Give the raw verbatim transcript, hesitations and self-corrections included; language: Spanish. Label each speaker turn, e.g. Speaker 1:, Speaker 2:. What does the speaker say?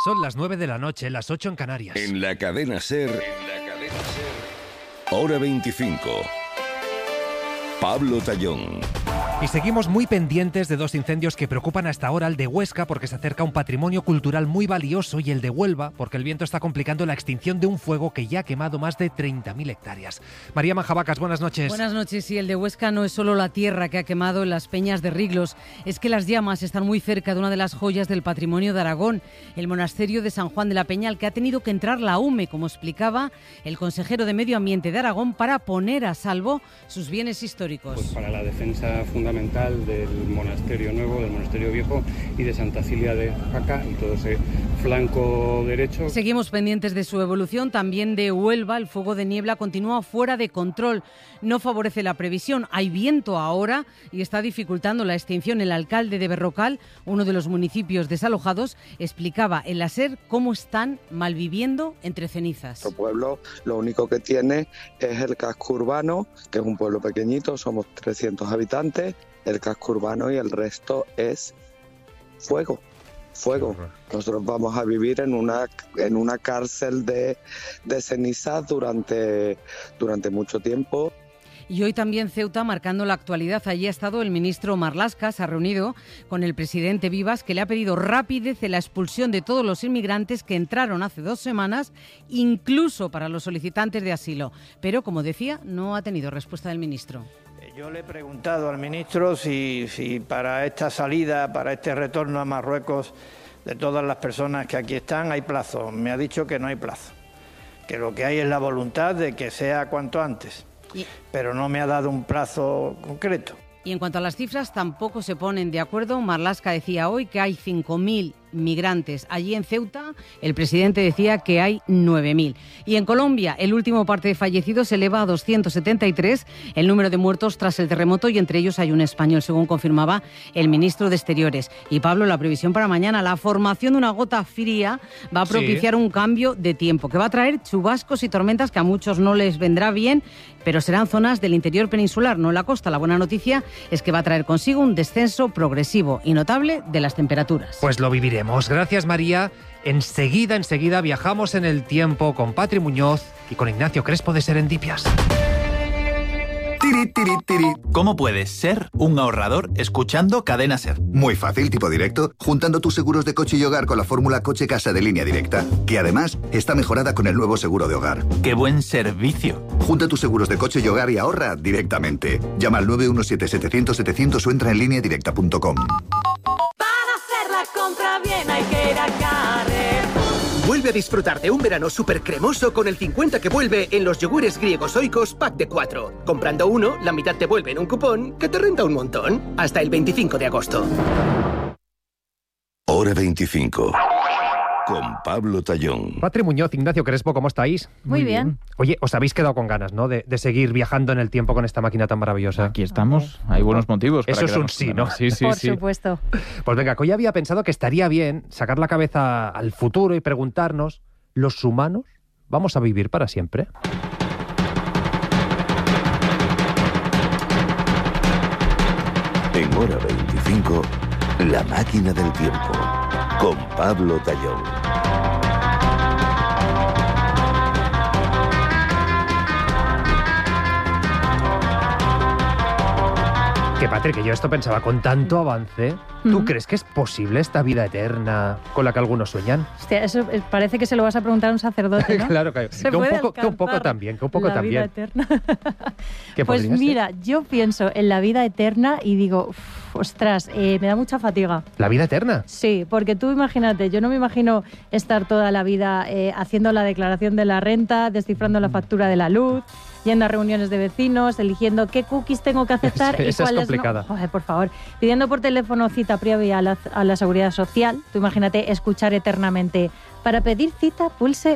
Speaker 1: Son las nueve de la noche, las ocho en Canarias.
Speaker 2: En la cadena SER, en la cadena SER, Hora veinticinco. Pablo Tallón.
Speaker 1: Y seguimos muy pendientes de dos incendios que preocupan hasta ahora, el de Huesca porque se acerca un patrimonio cultural muy valioso y el de Huelva porque el viento está complicando la extinción de un fuego que ya ha quemado más de treinta mil hectáreas. María Manjabacas, buenas noches.
Speaker 3: Buenas noches. Sí, el de Huesca no es solo la tierra que ha quemado en las peñas de Riglos, es que las llamas están muy cerca de una de las joyas del patrimonio de Aragón, el monasterio de San Juan de la Peña, al que ha tenido que entrar la U M E, como explicaba el consejero de Medio Ambiente de Aragón, para poner a salvo sus bienes históricos.
Speaker 4: Pues para la defensa fundamental del monasterio nuevo, del monasterio viejo y de Santa Cilia de Jaca y todo ese flanco derecho.
Speaker 3: Seguimos pendientes de su evolución, también de Huelva. El fuego de niebla continúa fuera de control, no favorece la previsión. Hay viento ahora y está dificultando la extinción. El alcalde de Berrocal, uno de los municipios desalojados, explicaba en la SER cómo están malviviendo entre cenizas.
Speaker 5: Nuestro pueblo lo único que tiene es el casco urbano, que es un pueblo pequeñito, somos trescientos habitantes, el casco urbano y el resto es fuego, fuego. Nosotros vamos a vivir en una en una cárcel de, de cenizas durante, durante mucho tiempo.
Speaker 3: Y hoy también Ceuta marcando la actualidad. Allí ha estado el ministro Marlaska, se ha reunido con el presidente Vivas, que le ha pedido rapidez en la expulsión de todos los inmigrantes que entraron hace dos semanas, incluso para los solicitantes de asilo. Pero, como decía, no ha tenido respuesta del ministro.
Speaker 6: Yo le he preguntado al ministro si, si para esta salida, para este retorno a Marruecos de todas las personas que aquí están hay plazo. Me ha dicho que no hay plazo, que lo que hay es la voluntad de que sea cuanto antes, y... pero no me ha dado un plazo concreto.
Speaker 3: Y en cuanto a las cifras, tampoco se ponen de acuerdo. Marlaska decía hoy que hay cinco mil migrantes. Allí en Ceuta, el presidente decía que hay nueve mil. Y en Colombia, el último parte de fallecidos se eleva a doscientos setenta y tres el número de muertos tras el terremoto, y entre ellos hay un español, según confirmaba el ministro de Exteriores. Y Pablo, la previsión para mañana, la formación de una gota fría va a propiciar sí. un cambio de tiempo que va a traer chubascos y tormentas que a muchos no les vendrá bien, pero serán zonas del interior peninsular, no en la costa. La buena noticia es que va a traer consigo un descenso progresivo y notable de las temperaturas.
Speaker 1: Pues lo viviremos. Gracias, María. Enseguida, enseguida viajamos en el tiempo con Patri Muñoz y con Ignacio Crespo de Serendipias.
Speaker 7: Tiri, tiri, tiri. ¿Cómo puedes ser un ahorrador escuchando Cadena SER?
Speaker 8: Muy fácil, tipo directo, juntando tus seguros de coche y hogar con la fórmula coche-casa de Línea Directa, que además está mejorada con el nuevo seguro de hogar.
Speaker 7: ¡Qué buen servicio!
Speaker 8: Junta tus seguros de coche y hogar y ahorra directamente. Llama al nueve uno siete, setecientos, setecientos o entra en línea directa punto com.
Speaker 9: Compra bien, hay que ir a Carrefour.
Speaker 10: Vuelve a disfrutar de un verano súper cremoso con el cincuenta que vuelve en los yogures griegos Oikos pack de cuatro. Comprando uno, la mitad te vuelve en un cupón que te renta un montón. Hasta el veinticinco de agosto.
Speaker 2: Hora veinticinco. Con Pablo Tallón.
Speaker 1: Patri Muñoz, Ignacio Crespo, ¿cómo estáis?
Speaker 11: Muy, Muy bien. bien.
Speaker 1: Oye, os habéis quedado con ganas, ¿no? De, de seguir viajando en el tiempo con esta máquina tan maravillosa.
Speaker 11: Aquí estamos. Hay buenos motivos para
Speaker 1: Eso es un sí, ¿no?
Speaker 11: Sí, sí,
Speaker 12: Por
Speaker 11: sí.
Speaker 12: supuesto.
Speaker 1: Pues venga, que hoy había pensado que estaría bien sacar la cabeza al futuro y preguntarnos, ¿los humanos vamos a vivir para siempre?
Speaker 2: En Hora veinticinco, la máquina del tiempo. Con Pablo Tallón.
Speaker 1: Que Patri, que yo esto pensaba, con tanto avance, ¿tú
Speaker 12: Mm.
Speaker 1: crees que es posible esta vida eterna con la que algunos sueñan?
Speaker 12: Hostia, eso eh, parece que se lo vas a preguntar a un sacerdote, ¿no?
Speaker 1: Claro, que,
Speaker 12: Se
Speaker 1: que, un
Speaker 12: puede
Speaker 1: poco, que un poco
Speaker 12: alcanzar
Speaker 1: también, que un poco
Speaker 12: la
Speaker 1: también.
Speaker 12: vida eterna.
Speaker 1: ¿Qué
Speaker 12: Pues
Speaker 1: podría ser?
Speaker 12: mira, yo pienso en la vida eterna y digo, uff, ostras, eh, me da mucha fatiga.
Speaker 1: ¿La vida eterna?
Speaker 12: Sí, porque tú imagínate, yo no me imagino estar toda la vida eh, haciendo la declaración de la renta, descifrando la factura de la luz, yendo a reuniones de vecinos, eligiendo qué cookies tengo que aceptar
Speaker 1: Sí,
Speaker 12: y
Speaker 1: esa es
Speaker 12: cuáles
Speaker 1: complicada.
Speaker 12: no. Joder, por favor. Pidiendo por teléfono cita previa a la, a la Seguridad Social. Tú imagínate escuchar eternamente. Para pedir cita, pulse